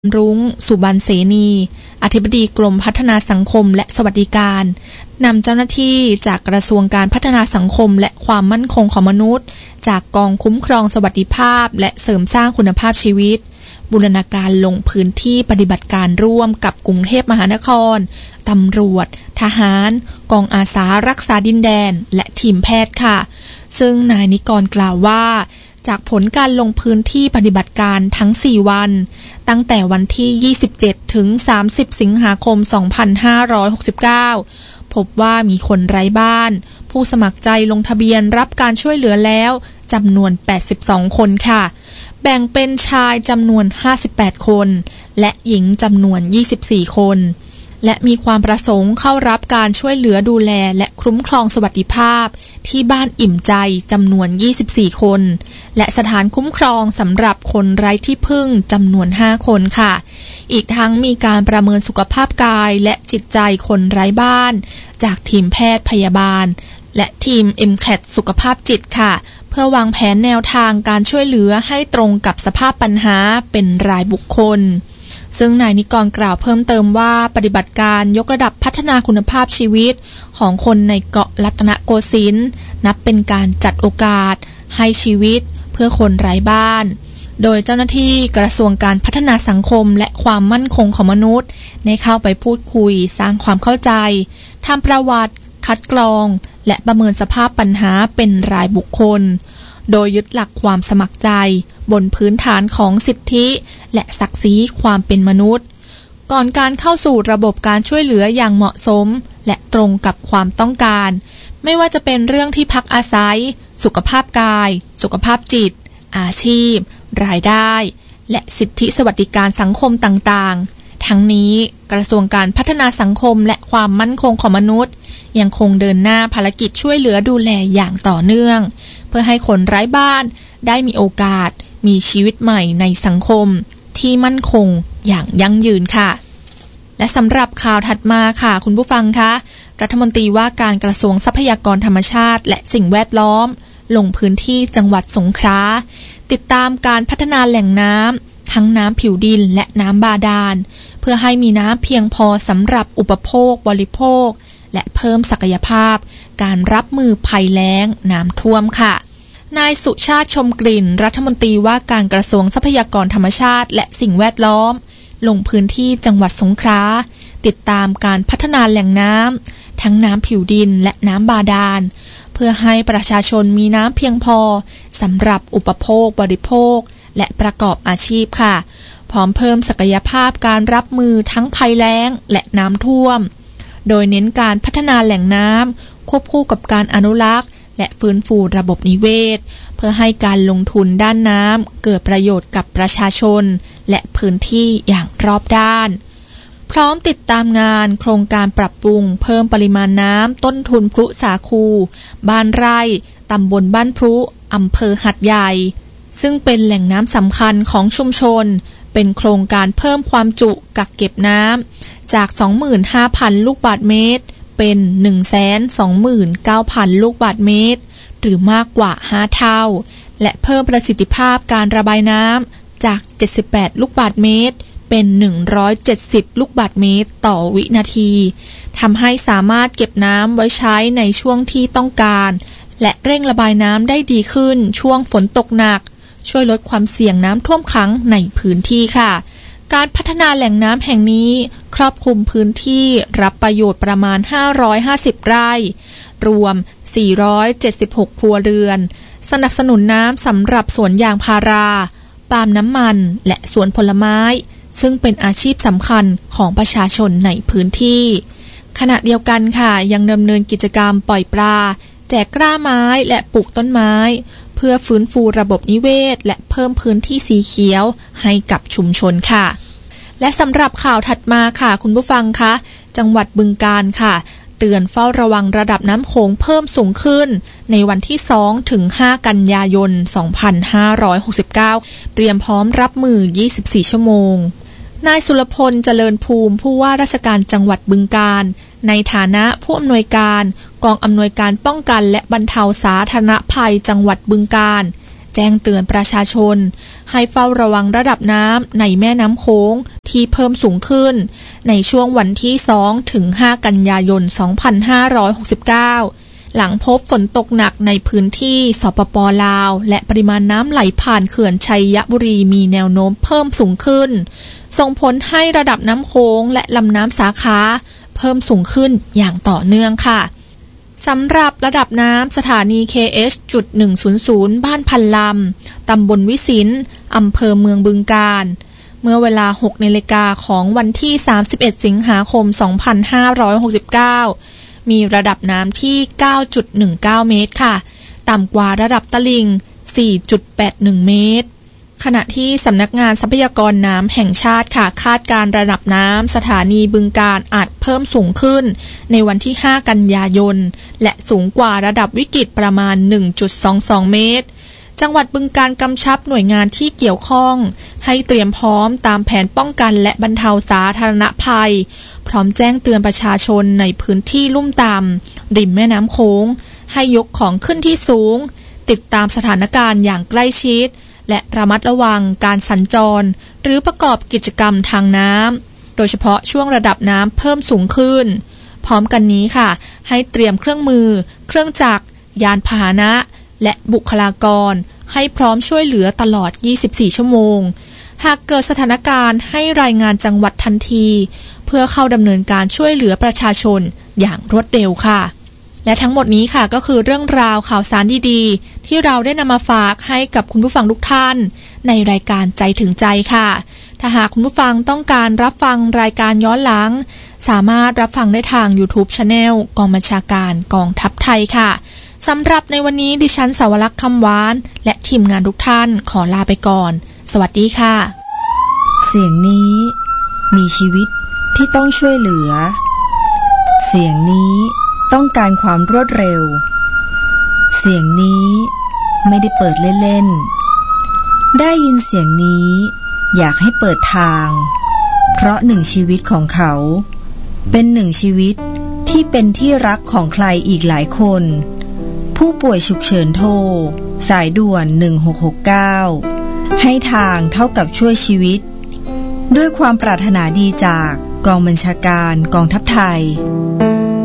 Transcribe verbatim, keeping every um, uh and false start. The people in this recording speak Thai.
รุ้งสุบรรณเสนีอธิบดีกรมพัฒนาสังคมและสวัสดิการนำเจ้าหน้าที่จากกระทรวงการพัฒนาสังคมและความมั่นคงของมนุษย์จากกองคุ้มครองสวัสดิภาพและเสริมสร้างคุณภาพชีวิตบูรณาการลงพื้นที่ปฏิบัติการร่วมกับกรุงเทพมหานครตำรวจทหารกองอาสารักษาดินแดนและทีมแพทย์ค่ะซึ่งนายนิกรกล่าวว่าจากผลการลงพื้นที่ปฏิบัติการทั้งสี่วันตั้งแต่วันที่ยี่สิบเจ็ดถึงสามสิบสิงหาคมสองพันห้าร้อยหกสิบเก้าพบว่ามีคนไร้บ้านผู้สมัครใจลงทะเบียนรับการช่วยเหลือแล้วจำนวนแปดสิบสองคนค่ะแบ่งเป็นชายจำนวนห้าสิบแปดคนและหญิงจำนวนยี่สิบสี่คนและมีความประสงค์เข้ารับการช่วยเหลือดูแลและคุ้มครองสวัสดิภาพที่บ้านอิ่มใจจำนวนยี่สิบสี่คนและสถานคุ้มครองสำหรับคนไร้ที่พึ่งจำนวนห้าคนค่ะอีกทั้งมีการประเมินสุขภาพกายและจิตใจคนไร้บ้านจากทีมแพทย์พยาบาลและทีม เอ็ม แคท สุขภาพจิตค่ะเพื่อวางแผนแนวทางการช่วยเหลือให้ตรงกับสภาพปัญหาเป็นรายบุคคลซึ่งนายนิกรกล่าวเพิ่มเติมว่าปฏิบัติการยกระดับพัฒนาคุณภาพชีวิตของคนในเกาะรัตนโกสินทร์นับเป็นการจัดโอกาสให้ชีวิตเพื่อคนไร้บ้านโดยเจ้าหน้าที่กระทรวงการพัฒนาสังคมและความมั่นคงของมนุษย์ได้เข้าไปพูดคุยสร้างความเข้าใจทำประวัติคัดกรองและประเมินสภาพปัญหาเป็นรายบุคคลโดยยึดหลักความสมัครใจบนพื้นฐานของสิทธิและศักดิ์ศรีความเป็นมนุษย์ก่อนการเข้าสู่ระบบการช่วยเหลืออย่างเหมาะสมและตรงกับความต้องการไม่ว่าจะเป็นเรื่องที่พักอาศัยสุขภาพกายสุขภาพจิตอาชีพรายได้และสิทธิสวัสดิการสังคมต่างๆทั้งนี้กระทรวงการพัฒนาสังคมและความมั่นคงของมนุษย์ยังคงเดินหน้าภารกิจช่วยเหลือดูแลอย่างต่อเนื่องเพื่อให้คนไร้บ้านได้มีโอกาสมีชีวิตใหม่ในสังคมที่มั่นคงอย่างยั่งยืนค่ะและสำหรับข่าวถัดมาค่ะคุณผู้ฟังคะรัฐมนตรีว่าการกระทรวงทรัพยากรธรรมชาติและสิ่งแวดล้อมลงพื้นที่จังหวัดสงขลาติดตามการพัฒนาแหล่งน้ำทั้งน้ำผิวดินและน้ำบาดาลเพื่อให้มีน้ำเพียงพอสำหรับอุปโภคบริโภคและเพิ่มศักยภาพการรับมือภัยแล้งน้ำท่วมค่ะนายสุชาติชมกลิ่นรัฐมนตรีว่าการกระทรวงทรัพยากรธรรมชาติและสิ่งแวดล้อมลงพื้นที่จังหวัดสงขลาติดตามการพัฒนาแหล่งน้ำทั้งน้ำผิวดินและน้ำบาดาลเพื่อให้ประชาชนมีน้ำเพียงพอสำหรับอุปโภคบริโภคและประกอบอาชีพค่ะพร้อมเพิ่มศักยภาพการรับมือทั้งภัยแล้งและน้ำท่วมโดยเน้นการพัฒนาแหล่งน้ำควบคู่กับการอนุรักษ์และฟื้นฟูระบบนิเวศเพื่อให้การลงทุนด้านน้ำเกิดประโยชน์กับประชาชนและพื้นที่อย่างรอบด้านพร้อมติดตามงานโครงการปรับปรุงเพิ่มปริมาณน้ำต้นทุนพลุสาคูบ้านไร่ตำบลบ้านพลุอำเภอหัดใหญ่ซึ่งเป็นแหล่งน้ำสำคัญของชุมชนเป็นโครงการเพิ่มความจุกักเก็บน้ำจาก สองหมื่นห้าพัน ลูกบาศก์เมตรเป็น หนึ่งแสนสองหมื่นเก้าพัน ลูกบาศก์เมตรหรือมากกว่าห้าเท่าและเพิ่มประสิทธิภาพการระบายน้ำจากเจ็ดสิบแปดลูกบาศก์เมตรเป็นหนึ่งร้อยเจ็ดสิบลูกบาศก์เมตรต่อวินาทีทำให้สามารถเก็บน้ำไว้ใช้ในช่วงที่ต้องการและเร่งระบายน้ำได้ดีขึ้นช่วงฝนตกหนักช่วยลดความเสี่ยงน้ำท่วมขังในพื้นที่ค่ะการพัฒนาแหล่งน้ำแห่งนี้ครอบคลุมพื้นที่รับประโยชน์ประมาณห้าร้อยห้าสิบไร่รวมสี่ร้อยเจ็ดสิบหกครัวเรือนสนับสนุนน้ำสำหรับสวนยางพาราปาล์มน้ำมันและสวนผลไม้ซึ่งเป็นอาชีพสำคัญของประชาชนในพื้นที่ขณะเดียวกันค่ะยังดำเนินกิจกรรมปล่อยปลาแจกกล้าไม้และปลูกต้นไม้เพื่อฟื้นฟูระบบนิเวศและเพิ่มพื้นที่สีเขียวให้กับชุมชนค่ะและสำหรับข่าวถัดมาค่ะคุณผู้ฟังคะจังหวัดบึงกาฬค่ะเตือนเฝ้าระวังระดับน้ำโขงเพิ่มสูงขึ้นในวันที่สองถึงห้ากันยายนสองพันห้าร้อยหกสิบเก้าเตรียมพร้อมรับมือยี่สิบสี่ชั่วโมงนายสุรพลเจริญภูมิผู้ว่าราชการจังหวัดบึงกาฬในฐานะผู้อำนวยการกองอำนวยการป้องกันและบรรเทาสาธารณภัยจังหวัดบึงกาฬแจ้งเตือนประชาชนให้เฝ้าระวังระดับน้ำในแม่น้ำโขงที่เพิ่มสูงขึ้นในช่วงวันที่สองถึงห้ากันยายนสองพันห้าร้อยหกสิบเก้าหลังพบฝนตกหนักในพื้นที่สปป.ลาวและปริมาณน้ำไหลผ่านเขื่อนชัยบุรีมีแนวโน้มเพิ่มสูงขึ้นส่งผลให้ระดับน้ำโขงและลำน้ำสาขาเพิ่มสูงขึ้นอย่างต่อเนื่องค่ะสำหรับระดับน้ำสถานี เค เอช จุด หนึ่งศูนย์ศูนย์ บ้านพันลำตำบลวิสินอำเภอเมืองบึงกาฬเมื่อเวลา หกนาฬิกาของวันที่สามสิบเอ็ดสิงหาคมสองพันห้าร้อยหกสิบเก้ามีระดับน้ำที่ เก้าจุดหนึ่งเก้า เมตรค่ะต่ำกว่าระดับตลิ่ง สี่จุดแปดหนึ่ง เมตรขณะที่สำนักงานทรัพยากรน้ำแห่งชาติค่ะคาดการระดับน้ำสถานีบึงกาฬอาจเพิ่มสูงขึ้นในวันที่ห้ากันยายนและสูงกว่าระดับวิกฤตประมาณ หนึ่งจุดสองสอง เมตรจังหวัดบึงกาฬกำชับหน่วยงานที่เกี่ยวข้องให้เตรียมพร้อมตามแผนป้องกันและบรรเทาสาธารณภัยพร้อมแจ้งเตือนประชาชนในพื้นที่ลุ่มต่ำริมแม่น้ำโขงให้ยกของขึ้นที่สูงติดตามสถานการณ์อย่างใกล้ชิดและระมัดระวังการสัญจรหรือประกอบกิจกรรมทางน้ำโดยเฉพาะช่วงระดับน้ำเพิ่มสูงขึ้นพร้อมกันนี้ค่ะให้เตรียมเครื่องมือเครื่องจักรยานพาหนะและบุคลากรให้พร้อมช่วยเหลือตลอดยี่สิบสี่ชั่วโมงหากเกิดสถานการณ์ให้รายงานจังหวัดทันทีเพื่อเข้าดำเนินการช่วยเหลือประชาชนอย่างรวดเร็วค่ะและทั้งหมดนี้ค่ะก็คือเรื่องราวข่าวสารดีๆที่เราได้นำมาฝากให้กับคุณผู้ฟังทุกท่านในรายการใจถึงใจค่ะถ้าหากคุณผู้ฟังต้องการรับฟังรายการย้อนหลังสามารถรับฟังได้ทาง YouTube Channel กองบัญชาการกองทัพไทยค่ะสำหรับในวันนี้ดิฉันสาวรักษ์คำหวานและทีมงานทุกท่านขอลาไปก่อนสวัสดีค่ะเสียงนี้มีชีวิตที่ต้องช่วยเหลือเสียงนี้ต้องการความรวดเร็วเสียงนี้ไม่ได้เปิดเล่นๆได้ยินเสียงนี้อยากให้เปิดทางเพราะหนึ่งชีวิตของเขาเป็นหนึ่งชีวิตที่เป็นที่รักของใครอีกหลายคนผู้ป่วยฉุกเฉินโทรสายด่วนหนึ่งหกหกเก้าให้ทางเท่ากับช่วยชีวิตด้วยความปรารถนาดีจากกองบัญชาการกองทัพไทย